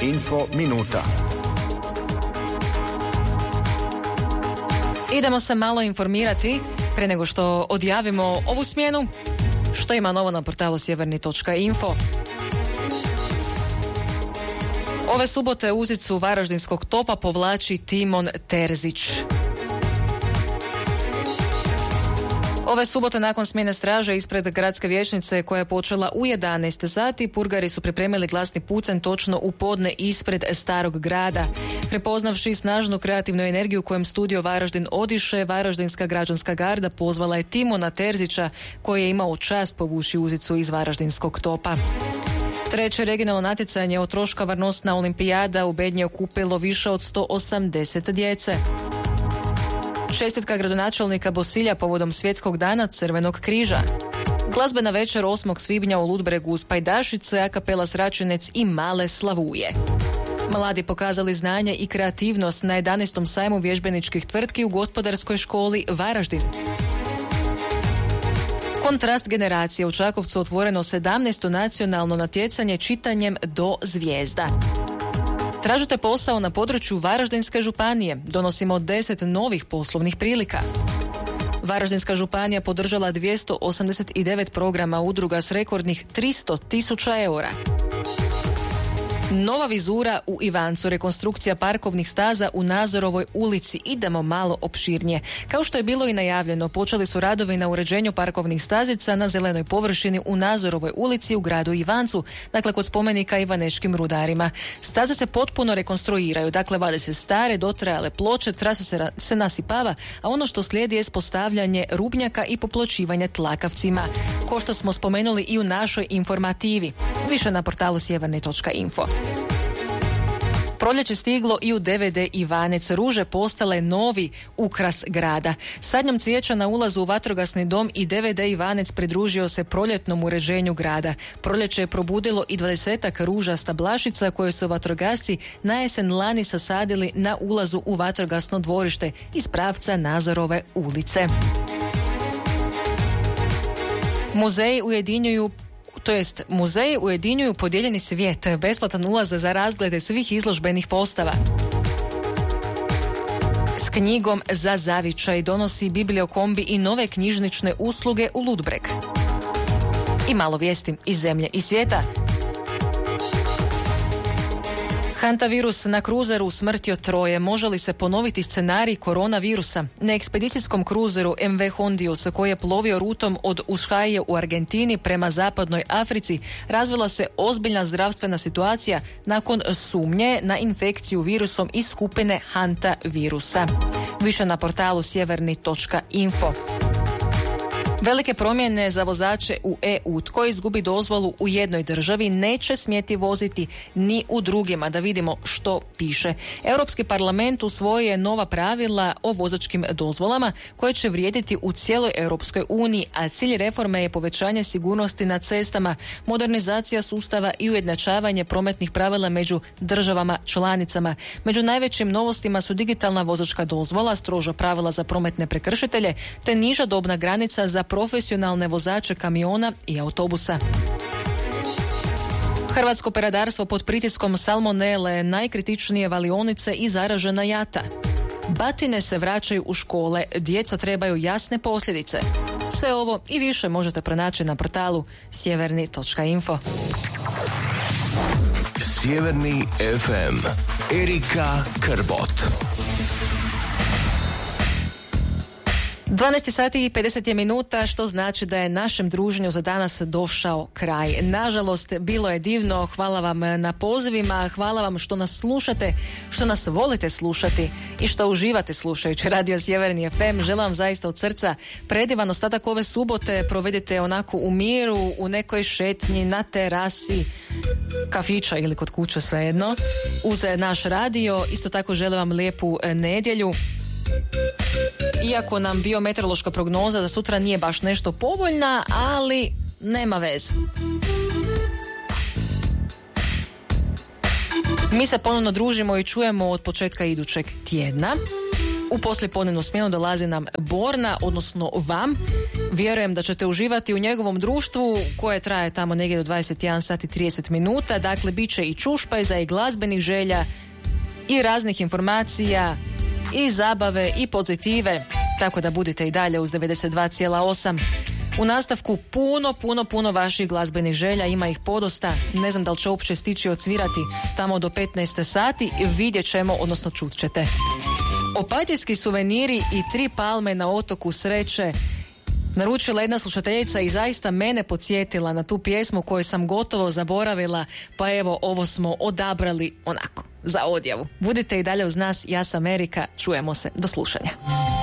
Info minuta. Idemo se malo informirati pre nego što odjavimo ovu smjenu. Što ima novo na portalu sjeverni.info. Ove subote uzicu varaždinskog topa povlači Timon Terzić. Ove subote nakon smjene straže ispred gradske vijećnice koja je počela u 11 sati, purgari su pripremili glasni pucanj točno u podne ispred starog grada. Prepoznavši snažnu kreativnu energiju kojem studio Varaždin odiše, Varaždinska građanska garda pozvala je Timona Terzića koji je imao čast povući uzicu iz varaždinskog topa. Treće regionalno natjecanje o troška varnosna olimpijada u Bednje okupilo više od 180 djece. Čestitka gradonačelnika Bosilja povodom Svjetskog dana Crvenog križa. Glazbena večer 8. svibnja u Ludbregu uz pajdašice, a kapela Sračinec i Male Slavuje. Mladi pokazali znanje i kreativnost na 11. sajmu vježbeničkih tvrtki u Gospodarskoj školi Varaždin. Kontrast generacije u Čakovcu otvoreno 17. nacionalno natjecanje čitanjem do zvijezda. Tražite posao na području Varaždinske županije. Donosimo 10 novih poslovnih prilika. Varaždinska županija podržala 289 programa udruga s rekordnih 300.000 eura. Nova vizura u Ivancu, rekonstrukcija parkovnih staza u Nazorovoj ulici. Idemo malo opširnije. Kao što je bilo i najavljeno, počeli su radovi na uređenju parkovnih stazica na zelenoj površini u Nazorovoj ulici u gradu Ivancu, dakle kod spomenika Ivanečkim rudarima. Staze se potpuno rekonstruiraju, dakle vade se stare, dotrajale ploče, trasa se nasipava, a ono što slijedi je postavljanje rubnjaka i popločivanje tlakavcima. Ko što smo spomenuli i u našoj informativi. Više na portalu sjeverni.info. Proljeće stiglo i u DVD Ivanec. Ruže postale novi ukras grada. Sadnjom cvijeća na ulazu u vatrogasni dom i DVD Ivanec pridružio se proljetnom uređenju grada. Proljeće je probudilo i 20-ak ruža stablašica koje su vatrogasci na jesen lani sasadili na ulazu u vatrogasno dvorište iz pravca Nazorove ulice. Muzeji ujedinjuju podijeljeni svijet, besplatan ulaz za razglede svih izložbenih postava. S knjigom za zavičaj donosi Bibliokombi i nove knjižnične usluge u Ludbreg. I malo vijesti iz zemlje i svijeta. Hantavirus na kruzeru usmrtio 3. Može li se ponoviti scenarij koronavirusa? Na ekspedicijskom kruzeru MV Hondius koji je plovio rutom od Ushuaie u Argentini prema zapadnoj Africi razvila se ozbiljna zdravstvena situacija nakon sumnje na infekciju virusom iz skupine hantavirusa. Više na portalu sjeverni.info. Velike promjene za vozače u EU. Tko izgubi dozvolu u jednoj državi neće smjeti voziti ni u drugima. Da vidimo što piše. Europski parlament usvojio je nova pravila o vozačkim dozvolama koje će vrijediti u cijeloj Europskoj uniji, a cilj reforme je povećanje sigurnosti na cestama, modernizacija sustava i ujednačavanje prometnih pravila među državama članicama. Među najvećim novostima su digitalna vozačka dozvola, stroža pravila za prometne prekršitelje, te niža dobna granica za profesionalne vozače kamiona i autobusa. Hrvatsko peradarstvo pod pritiskom salmonele, najkritičnije valionice i zaražena jata. Batine se vraćaju u škole, djeca trebaju jasne posljedice. Sve ovo i više možete pronaći na portalu sjeverni.info. Sjeverni FM. Erika Krbot. 12 sati i 50 minuta, što znači da je našem druženju za danas došao kraj. Nažalost, bilo je divno, hvala vam na pozivima, hvala vam što nas slušate, što nas volite slušati i što uživate slušajući Radio Sjeverni FM. Želim vam zaista od srca predivan ostatak ove subote, provedite onako u miru, u nekoj šetnji, na terasi, kafića ili kod kuće, svejedno, uz naš radio. Isto tako želim vam lijepu nedjelju. Iako nam biometeorološka prognoza za sutra nije baš nešto povoljna, ali nema veze. Mi se ponovno družimo i čujemo od početka idućeg tjedna. U poslijepodnevnu smjenu dolazi nam Borna, odnosno vam. Vjerujem da ćete uživati u njegovom društvu koje traje tamo negdje do 21 sat i 30 minuta. Dakle, bit će i čušpajza i glazbenih želja i raznih informacija i zabave i pozitive. Tako da budite i dalje uz 92,8. U nastavku puno vaših glazbenih želja, ima ih podosta. Ne znam da li će uopće stići odsvirati tamo do 15 sati. Vidjet ćemo, odnosno čut ćete. Opatijski suveniri i 3 palme na otoku sreće naručila jedna slušateljica i zaista mene podsjetila na tu pjesmu koju sam gotovo zaboravila, pa evo ovo smo odabrali onako za odjavu. Budite i dalje uz nas, ja sam Erika, čujemo se, do slušanja.